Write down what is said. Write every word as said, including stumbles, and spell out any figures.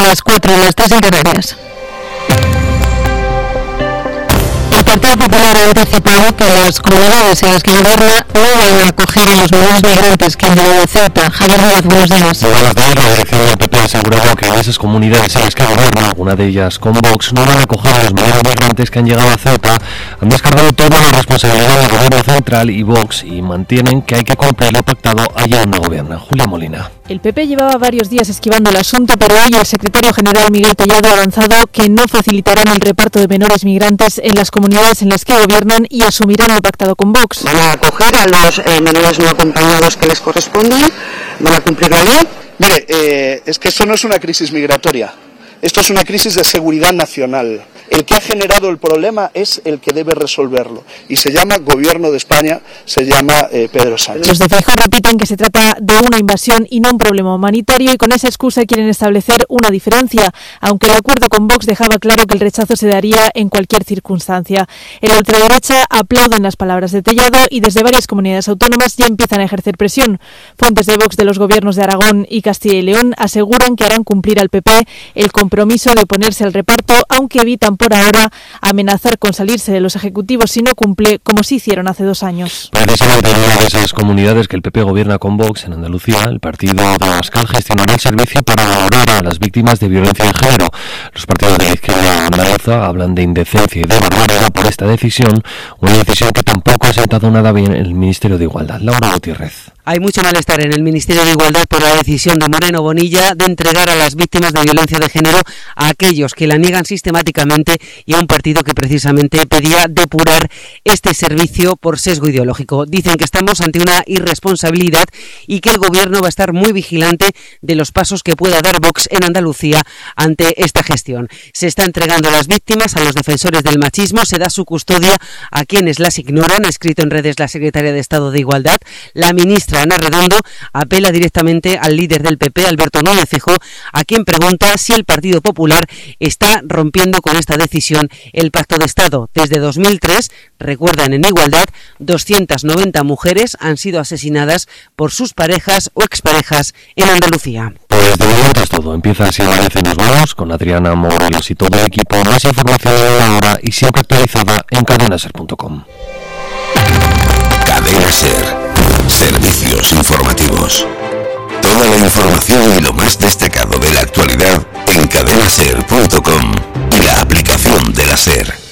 las cuatro y las tres en Canarias. El Partido Popular ha anticipado que las comunidades en las que gobierna no van a acoger a los nuevos migrantes que han llegado a Ceuta. Javier Díaz, buenos días. Muy buenos días. La dirección del P P ha asegurado que esas comunidades en las que gobierna, alguna de ellas con Vox, no van a acoger a los nuevos migrantes que han llegado a Ceuta. Han descargado toda la responsabilidad del gobierno central y Vox y mantienen que hay que cumplir lo pactado allá donde gobierna. Julia Molina. El P P llevaba varios días esquivando el asunto, pero hoy el secretario general Miguel Tellado ha avanzado que no facilitarán el reparto de menores migrantes en las comunidades en las que gobiernan y asumirán lo pactado con Vox. Van a acoger a los eh, menores no acompañados que les corresponden, van a cumplir la ley. Mire, eh, es que esto no es una crisis migratoria, esto es una crisis de seguridad nacional. El que ha generado el problema es el que debe resolverlo y se llama Gobierno de España, se llama eh, Pedro Sánchez. Los de Feijóo repiten que se trata de una invasión y no un problema humanitario y con esa excusa quieren establecer una diferencia, aunque el acuerdo con Vox dejaba claro que el rechazo se daría en cualquier circunstancia. En la ultraderecha aplauden las palabras de Tellado y desde varias comunidades autónomas ya empiezan a ejercer presión. Fuentes de Vox de los gobiernos de Aragón y Castilla y León aseguran que harán cumplir al P P el compromiso de oponerse al reparto, aunque evitan por ahora amenazar con salirse de los ejecutivos si no cumple, como sí hicieron hace dos años. Precisamente en una de esas comunidades que el P P gobierna con Vox, en Andalucía, el partido de Abascal gestionará el servicio para valorar a las víctimas de violencia de género. Los partidos de la izquierda andaluza hablan de indecencia y de barbaridad por esta decisión, una decisión que tampoco ha sentado nada bien en el Ministerio de Igualdad. Laura Gutiérrez. Hay mucho malestar en el Ministerio de Igualdad por la decisión de Moreno Bonilla de entregar a las víctimas de violencia de género a aquellos que la niegan sistemáticamente y a un partido que precisamente pedía depurar este servicio por sesgo ideológico. Dicen que estamos ante una irresponsabilidad y que el Gobierno va a estar muy vigilante de los pasos que pueda dar Vox en Andalucía ante esta gestión. Se está entregando a las víctimas, a los defensores del machismo, se da su custodia a quienes las ignoran, ha escrito en redes la secretaria de Estado de Igualdad. La ministra Ana Redondo apela directamente al líder del P P, Alberto Núñez Feijóo, a quien pregunta si el Partido Popular está rompiendo con esta decisión el Pacto de Estado. Desde dos mil tres, recuerdan en Igualdad, doscientas noventa mujeres han sido asesinadas por sus parejas o exparejas en Andalucía. Pues de momento es todo. Empieza así la vez y nos vamos con Adriana Morelos y todo el equipo. Más información de la hora y siempre actualizada en cadena ser punto com. Cadena Ser. Servicios informativos. Toda la información y lo más destacado de la actualidad en cadena ser punto com y la aplicación de la SER.